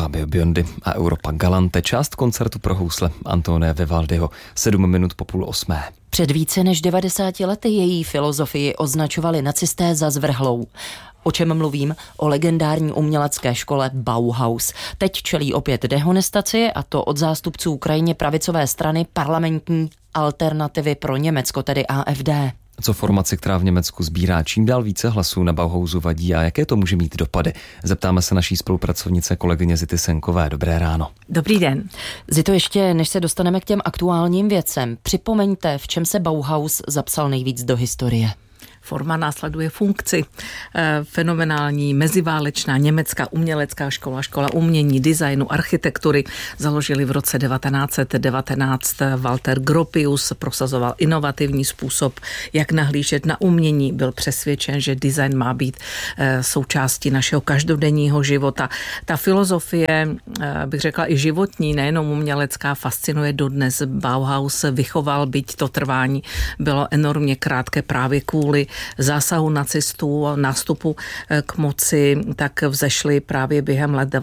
Fabio Biondi a Europa Galante, část koncertu pro housle Antonia Vivaldiho, 7 minut po 7:30. Před více než 90 lety její filozofii označovali nacisté za zvrhlou. O čem mluvím? O legendární umělecké škole Bauhaus. Teď čelí opět dehonestaci, a to od zástupců krajně pravicové strany parlamentní alternativy pro Německo, tedy AfD. Co formaci, která v Německu sbírá čím dál více hlasů, na Bauhausu vadí a jaké to může mít dopady? Zeptáme se naší spolupracovnice kolegyně Zity Senkové. Dobré ráno. Dobrý den. Zito, ještě než se dostaneme k těm aktuálním věcem, připomeňte, v čem se Bauhaus zapsal nejvíc do historie. Forma následuje funkci. Fenomenální meziválečná německá umělecká škola, škola umění, designu, architektury založili v roce 1919. Walter Gropius prosazoval inovativní způsob, jak nahlížet na umění. Byl přesvědčen, že design má být součástí našeho každodenního života. Ta filozofie, bych řekla i životní, nejenom umělecká, fascinuje dodnes. Bauhaus vychoval, byť to trvání bylo enormně krátké právě kvůli zásahu nacistů a nástupu k moci, tak vzešly právě během let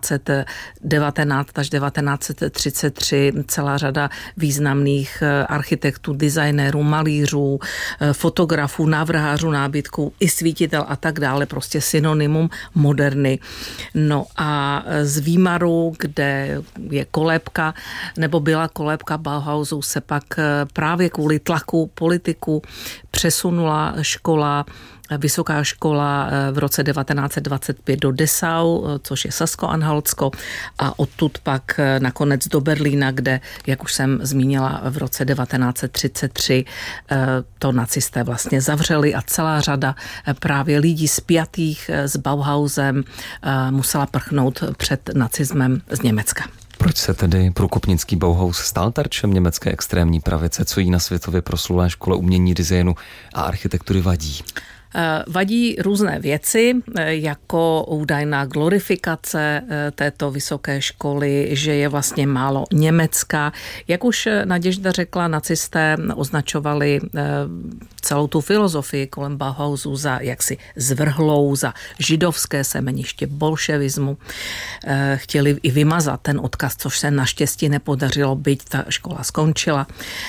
1919 až 1933 celá řada významných architektů, designérů, malířů, fotografů, návrhářů nábytku, i svítitel a tak dále, prostě synonymum moderny. No a z Výmaru, kde je kolébka, nebo byla kolébka Bauhausu, se pak právě kvůli tlaku politiků přesunula škola, vysoká škola v roce 1925 do Dessau, což je Sasko-Anhaltsko, a odtud pak nakonec do Berlína, kde, jak už jsem zmínila, v roce 1933 to nacisté vlastně zavřeli a celá řada právě lidí spjatých s Bauhausem musela prchnout před nacismem z Německa. Proč se tedy průkopnický Bauhaus stal terčem německé extrémní pravice? Co jí na světově proslulé škole umění, designu a architektury vadí? Vadí různé věci, jako údajná glorifikace této vysoké školy, že je vlastně málo německá. Jak už Naděžda řekla, nacisté označovali celou tu filozofii kolem Bauhausu za jaksi zvrhlou, za židovské semeniště bolševismu. Chtěli i vymazat ten odkaz, což se naštěstí nepodařilo, byť ta škola skončila.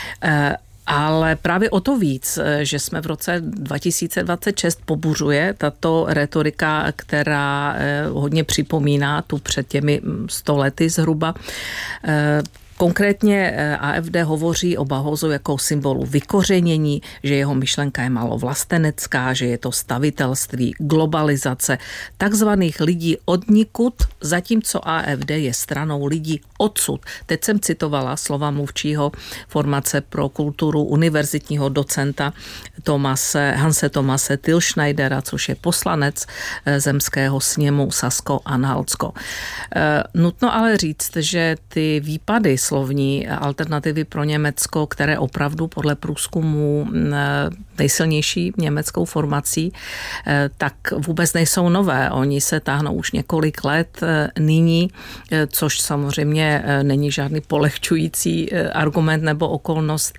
Ale právě o to víc, že jsme v roce 2026 pobuřuje tato retorika, která hodně připomíná tu před těmi 100 lety zhruba. Konkrétně AfD hovoří o Bauhausu jako symbolu vykořenění, že jeho myšlenka je málo vlastenecká, že je to stavitelství, globalizace takzvaných lidí odnikud, zatímco AfD je stranou lidí odsud. Teď jsem citovala slova mluvčího formace pro kulturu univerzitního docenta Hanse Thomase Tilschneidera, což je poslanec zemského sněmu Sasko-Anhaltsko. Nutno ale říct, že ty výpady slovní alternativy pro Německo, které opravdu podle průzkumu nejsilnější německou formací, tak vůbec nejsou nové. Oni se táhnou už několik let nyní, což samozřejmě není žádný polehčující argument nebo okolnost.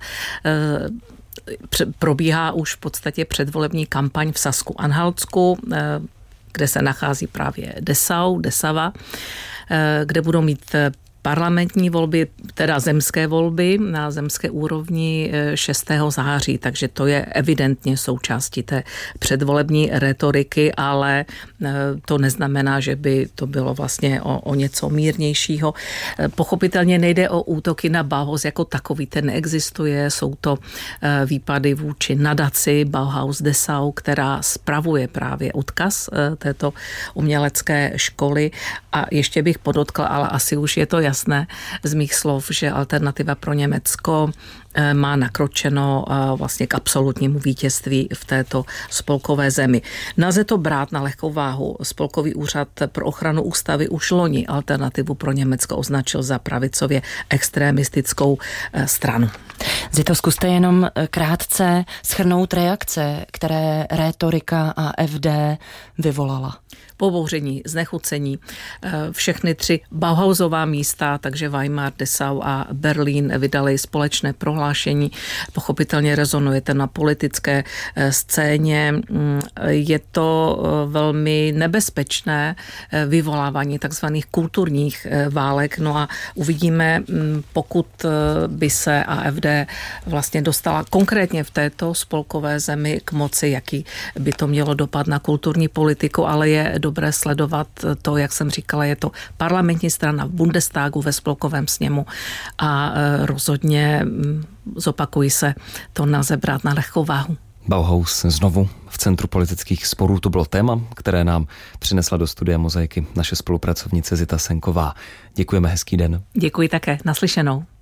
Probíhá už v podstatě předvolební kampaň v Sasku-Anhaltsku, kde se nachází právě Dessau, kde budou mít parlamentní volby, teda zemské volby na zemské úrovni 6. září, takže to je evidentně součástí té předvolební retoriky, ale to neznamená, že by to bylo vlastně o něco mírnějšího. Pochopitelně nejde o útoky na Bauhaus jako takový, ten neexistuje, jsou to výpady vůči nadaci Bauhaus Dessau, která spravuje právě odkaz této umělecké školy, a ještě bych podotkla, ale asi už je to jasné z mých slov, že Alternativa pro Německo má nakročeno vlastně k absolutnímu vítězství v této spolkové zemi. Nelze to brát na lehkou váhu. Spolkový úřad pro ochranu ústavy už loni Alternativu pro Německo označil za pravicově extremistickou stranu. Zito, zkuste jenom krátce shrnout reakce, které rétorika AfD vyvolala. pobouření, znechucení. Všechny 3 Bauhausová místa, takže Weimar, Dessau a Berlín, vydali společné prohlášení. Pochopitelně rezonuje to na politické scéně. Je to velmi nebezpečné vyvolávání takzvaných kulturních válek. No a uvidíme, pokud by se AfD vlastně dostala konkrétně v této spolkové zemi k moci, jaký by to mělo dopad na kulturní politiku, ale je dobré sledovat to, jak jsem říkala, je to parlamentní strana v Bundestagu, ve spolkovém sněmu a rozhodně, zopakují se, to nelze brát na lehkou váhu. Bauhaus znovu v centru politických sporů, to bylo téma, které nám přinesla do studia Mozaiky naše spolupracovnice Zita Senková. Děkujeme, hezký den. Děkuji také, naslyšenou.